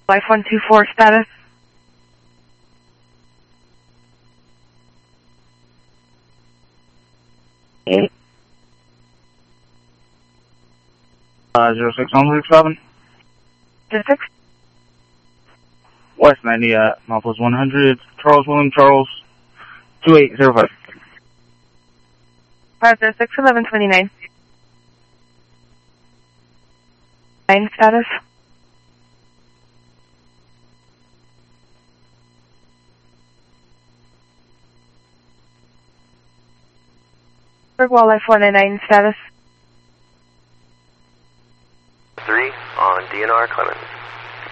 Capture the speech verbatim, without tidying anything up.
Life one two four status. Eight. Uh, zero six one six seven. Zero six. West ninety at Northwest one hundred, Charles William Charles, two eight zero five. Five zero six eleven twenty nine. Nine status. Berg Wildlife one nine nine status. Three on D N R Clemens.